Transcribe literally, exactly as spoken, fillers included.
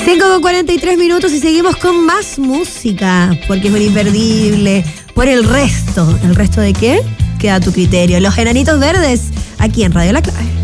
cinco con cuarenta y tres minutos y seguimos con más música, porque es un imperdible. Por el resto, ¿el resto de qué? Queda a tu criterio. Los Enanitos Verdes, aquí en Radio La Clave.